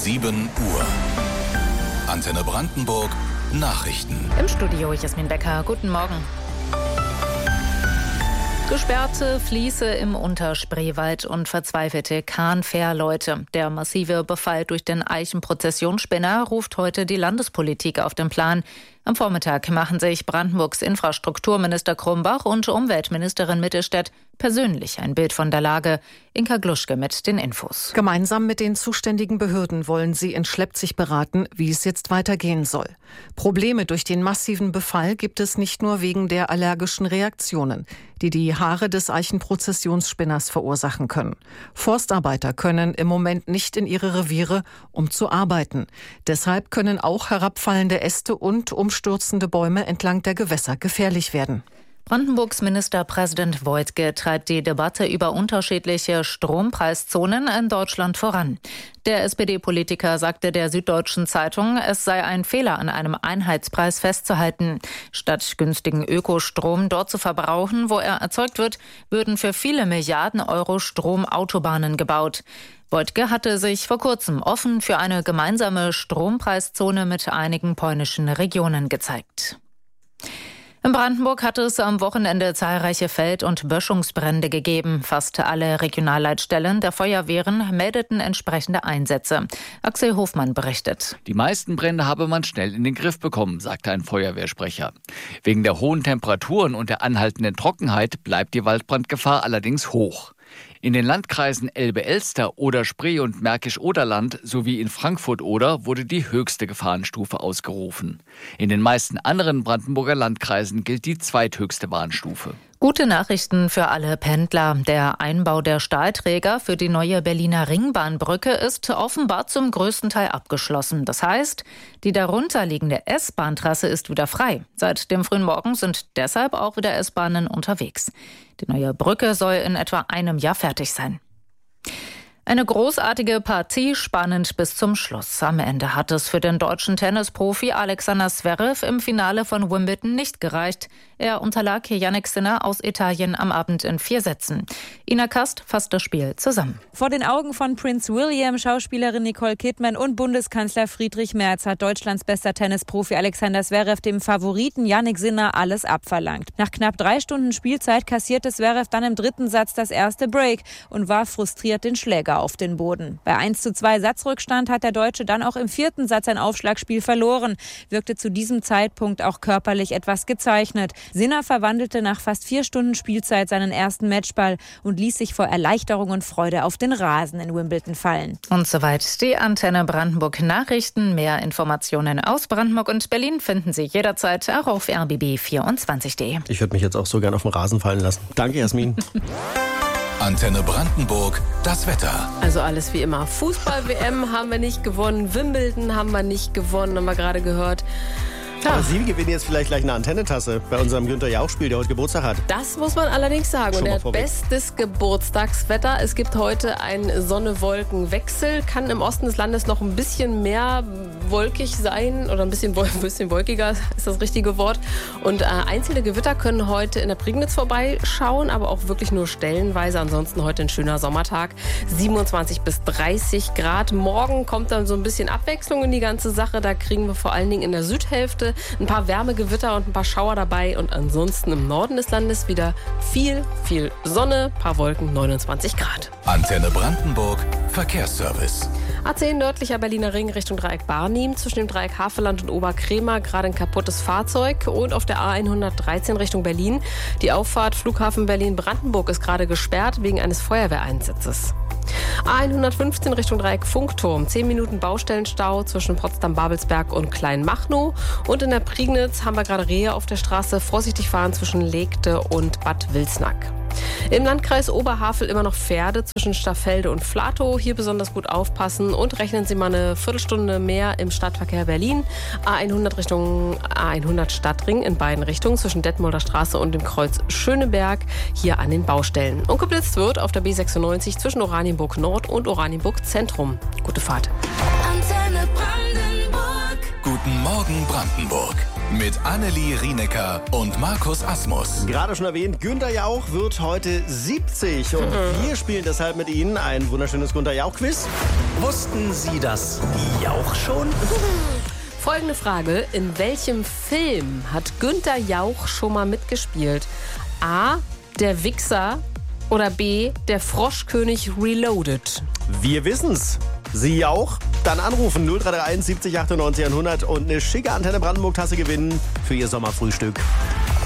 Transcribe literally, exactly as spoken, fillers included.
sieben Uhr. Antenne Brandenburg Nachrichten. Im Studio Jasmin Becker. Guten Morgen. Gesperrte Fließe im Unterspreewald und verzweifelte Kahnfährleute. Der massive Befall durch den Eichenprozessionsspinner ruft heute die Landespolitik auf den Plan. Am Vormittag machen sich Brandenburgs Infrastrukturminister Krumbach und Umweltministerin Mittelstädt persönlich ein Bild von der Lage. Inka Gluschke mit den Infos. Gemeinsam mit den zuständigen Behörden wollen sie in Schleppzig beraten, wie es jetzt weitergehen soll. Probleme durch den massiven Befall gibt es nicht nur wegen der allergischen Reaktionen, die die Haare des Eichenprozessionsspinners verursachen können. Forstarbeiter können im Moment nicht in ihre Reviere, um zu arbeiten. Deshalb können auch herabfallende Äste und umstürzende Bäume entlang der Gewässer gefährlich werden. Brandenburgs Ministerpräsident Woidke treibt die Debatte über unterschiedliche Strompreiszonen in Deutschland voran. Der S P D-Politiker sagte der Süddeutschen Zeitung, es sei ein Fehler, an einem Einheitspreis festzuhalten. Statt günstigen Ökostrom dort zu verbrauchen, wo er erzeugt wird, würden für viele Milliarden Euro Stromautobahnen gebaut. Woidke hatte sich vor kurzem offen für eine gemeinsame Strompreiszone mit einigen polnischen Regionen gezeigt. In Brandenburg hatte es am Wochenende zahlreiche Feld- und Böschungsbrände gegeben. Fast alle Regionalleitstellen der Feuerwehren meldeten entsprechende Einsätze. Axel Hofmann berichtet. Die meisten Brände habe man schnell in den Griff bekommen, sagte ein Feuerwehrsprecher. Wegen der hohen Temperaturen und der anhaltenden Trockenheit bleibt die Waldbrandgefahr allerdings hoch. In den Landkreisen Elbe-Elster, Oder-Spree und Märkisch-Oderland sowie in Frankfurt-Oder wurde die höchste Gefahrenstufe ausgerufen. In den meisten anderen Brandenburger Landkreisen gilt die zweithöchste Warnstufe. Gute Nachrichten für alle Pendler. Der Einbau der Stahlträger für die neue Berliner Ringbahnbrücke ist offenbar zum größten Teil abgeschlossen. Das heißt, die darunterliegende S-Bahn-Trasse ist wieder frei. Seit dem frühen Morgen sind deshalb auch wieder S-Bahnen unterwegs. Die neue Brücke soll in etwa einem Jahr fertig sein. Eine großartige Partie, spannend bis zum Schluss. Am Ende hat es für den deutschen Tennisprofi Alexander Zverev im Finale von Wimbledon nicht gereicht. Er unterlag Jannik Sinner aus Italien am Abend in vier Sätzen. Ina Kast fasst das Spiel zusammen. Vor den Augen von Prince William, Schauspielerin Nicole Kidman und Bundeskanzler Friedrich Merz hat Deutschlands bester Tennisprofi Alexander Zverev dem Favoriten Jannik Sinner alles abverlangt. Nach knapp drei Stunden Spielzeit kassierte Zverev dann im dritten Satz das erste Break und warf frustriert den Schläger auf den Boden. Bei eins zu zwei Satzrückstand hat der Deutsche dann auch im vierten Satz ein Aufschlagspiel verloren, wirkte zu diesem Zeitpunkt auch körperlich etwas gezeichnet. Sinner verwandelte nach fast vier Stunden Spielzeit seinen ersten Matchball und ließ sich vor Erleichterung und Freude auf den Rasen in Wimbledon fallen. Und soweit die Antenne Brandenburg Nachrichten. Mehr Informationen aus Brandenburg und Berlin finden Sie jederzeit auch auf r b b vierundzwanzig punkt d e. Ich würde mich jetzt auch so gern auf den Rasen fallen lassen. Danke, Jasmin. Antenne Brandenburg, das Wetter. Also alles wie immer. Fußball-W M haben wir nicht gewonnen, Wimbledon haben wir nicht gewonnen, haben wir gerade gehört. Aber Sie gewinnen jetzt vielleicht gleich eine Antennetasse bei unserem Günther Jauch-Spiel, der heute Geburtstag hat. Das muss man allerdings sagen. Und er hat bestes Geburtstagswetter. Es gibt heute einen Sonne-Wolken-Wechsel. Kann im Osten des Landes noch ein bisschen mehr wolkig sein oder ein bisschen, ein bisschen wolkiger ist das richtige Wort. Und äh, einzelne Gewitter können heute in der Prignitz vorbeischauen, aber auch wirklich nur stellenweise. Ansonsten heute ein schöner Sommertag. siebenundzwanzig bis dreißig Grad. Morgen kommt dann so ein bisschen Abwechslung in die ganze Sache. Da kriegen wir vor allen Dingen in der Südhälfte ein paar Wärmegewitter und ein paar Schauer dabei und ansonsten im Norden des Landes wieder viel, viel Sonne, paar Wolken, neunundzwanzig Grad. Antenne Brandenburg, Verkehrsservice. A zehn nördlicher Berliner Ring Richtung Dreieck Barnim, zwischen dem Dreieck Havelland und Oberkrämer gerade ein kaputtes Fahrzeug und auf der A hundertdreizehn Richtung Berlin. Die Auffahrt Flughafen Berlin-Brandenburg ist gerade gesperrt wegen eines Feuerwehreinsatzes. A hundertfünfzehn Richtung Dreieck Funkturm, zehn Minuten Baustellenstau zwischen Potsdam-Babelsberg und Kleinmachnow. Und in der Prignitz haben wir gerade Rehe auf der Straße. Vorsichtig fahren zwischen Legte und Bad Wilsnack. Im Landkreis Oberhavel immer noch Pferde zwischen Staffelde und Flatow. Hier besonders gut aufpassen und rechnen Sie mal eine Viertelstunde mehr im Stadtverkehr Berlin. A hundert Richtung A hundert Stadtring in beiden Richtungen zwischen Detmolder Straße und dem Kreuz Schöneberg hier an den Baustellen. Und geblitzt wird auf der B sechsundneunzig zwischen Oranienburg Nord und Oranienburg Zentrum. Gute Fahrt. Antenne Brandenburg. Guten Morgen Brandenburg. Mit Annelie Rienecker und Markus Asmus. Gerade schon erwähnt, Günther Jauch wird heute siebzig. Und mhm. wir spielen deshalb mit Ihnen ein wunderschönes Günther Jauch-Quiz. Wussten Sie das Jauch schon? Folgende Frage. In welchem Film hat Günther Jauch schon mal mitgespielt? A. Der Wichser oder B. Der Froschkönig Reloaded? Wir wissen's. Sie auch? Dann anrufen null drei drei eins siebzig achtundneunzig hundert und eine schicke Antenne Brandenburg Tasse gewinnen für Ihr Sommerfrühstück.